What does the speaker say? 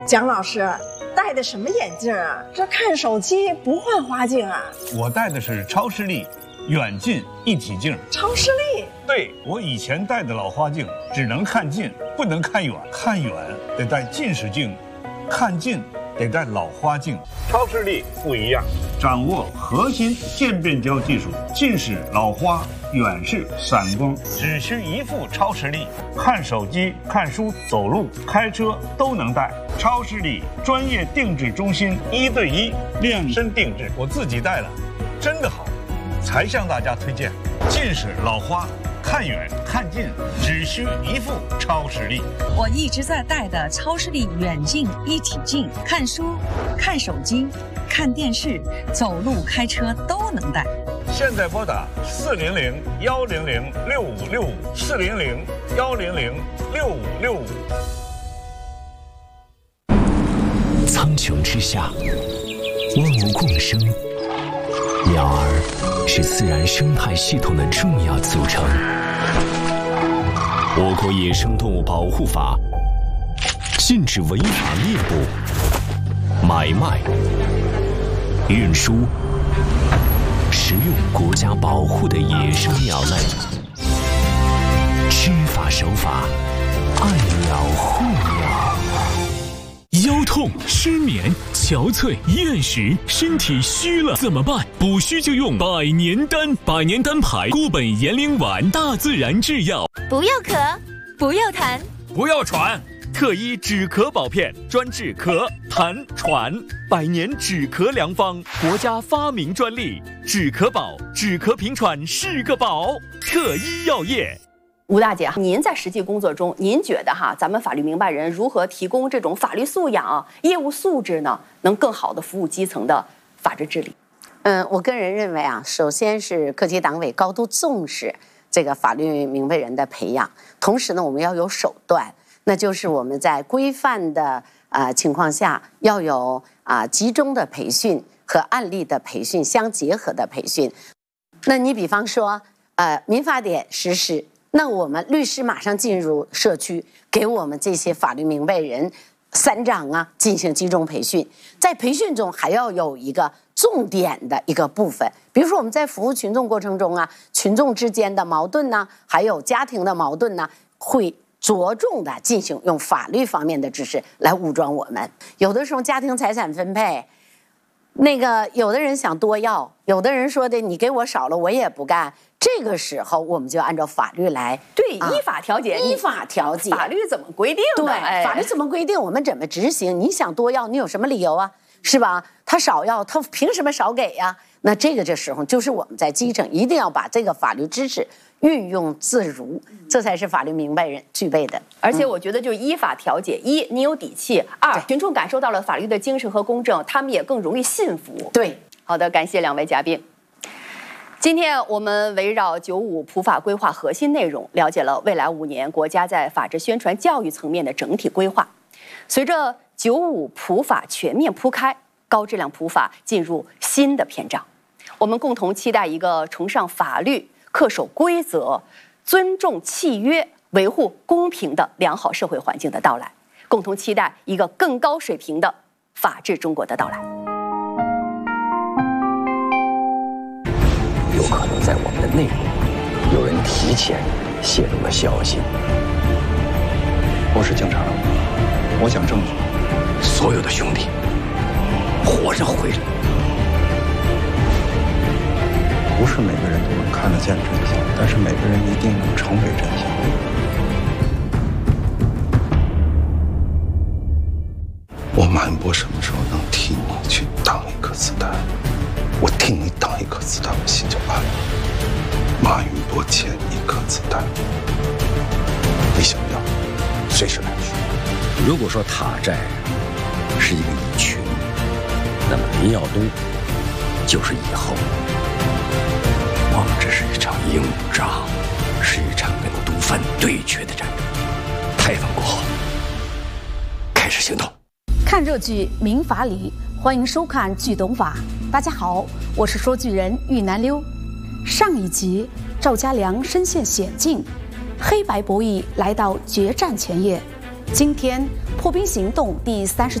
蒋老师戴的什么眼镜啊？这看手机不换花镜啊？ 我戴的是超视力远近一体镜。 超视力？ 对，我以前戴的老花镜只能看近，不能看远，看远得戴近视镜，看近得戴老花镜。超视力不一样，掌握核心渐变焦技术，近视、老花、远视、散光，只需一副超视力，看手机、看书、走路、开车都能戴。超视力专业定制中心，1对1量身定制，我自己戴了，真的好，才向大家推荐。近视、老花，看远看近只需一副超视力。 我一直在戴的超视力远近一体镜，看书、看手机、看电视、走路、开车都能戴。 现在拨打400-100-6565，400-100-6565。 苍穹之下，万物共生，鸟儿是自然生态系统的重要组成。我国野生动物保护法禁止违法猎捕、买卖、运输、食用国家保护的野生鸟类，知法守法，爱鸟护鸟。腰痛、失眠、憔悴、厌食，身体虚了怎么办？补虚就用百年丹，百年丹牌固本延龄丸，大自然制药。 不要咳，不要痰， 不要喘，特医止咳保片，专治咳、痰、喘，百年止咳良方，国家发明专利，止咳宝，止咳平喘是个宝，特医药业。 吴大姐，您在实际工作中，您觉得咱们法律明白人如何提供这种法律素养、业务素质呢，能更好的服务基层的法治治理？ 我个人认为首先是各级党委高度重视这个法律明白人的培养，同时呢，我们要有手段，那就是我们在规范的情况下，要有集中的培训和案例的培训相结合的培训。那你比方说，民法典实施。那我们律师马上进入社区，给我们这些法律明白人、三长进行集中培训。在培训中还要有一个重点的一个部分，比如说我们在服务群众过程中群众之间的矛盾还有家庭的矛盾会着重的进行用法律方面的知识来武装我们。有的时候家庭财产分配，有的人想多要，有的人说的你给我少了我也不干。这个时候我们就按照法律来， 对，依法调解， 依法调解， 法律怎么规定的？ 对，法律怎么规定，我们怎么执行？你想多要，你有什么理由是吧？他少要，他凭什么少给呀？那这时候就是我们在基层一定要把这个法律知识运用自如，这才是法律明白人具备的。 而且我觉得，就依法调解，一，你有底气；二，群众感受到了法律的精神和公正，他们也更容易信服。 对， 好的，感谢两位嘉宾。今天我们围绕95普法规划核心内容，了解了未来5年国家在法治宣传教育层面的整体规划。随着95普法全面铺开，高质量普法进入新的篇章，我们共同期待一个崇尚法律、恪守规则、尊重契约、维护公平的良好社会环境的到来，共同期待一个更高水平的法治中国的到来。 有可能在我们的内部有人提前泄露了消息。 我是警察，我讲证据。 所有的兄弟活着回来。 不是每个人都能看得见真相，但是每个人一定能成为真相。我马云波什么时候能替你去挡一颗子弹？我替你挡一颗子弹，我心就安了。马云波欠1颗子弹，你想要，随时来取。 如果说塔寨是一个蚁群，那么林耀东就是蚁后。我们这是一场硬仗，是一场跟毒贩对决的战争。开放过后，开始行动。 看热剧明法理，欢迎收看剧懂法。大家好，我是说剧人玉南溜。上一集，赵家良身陷险境，黑白博弈来到决战前夜， 今天破冰行动第30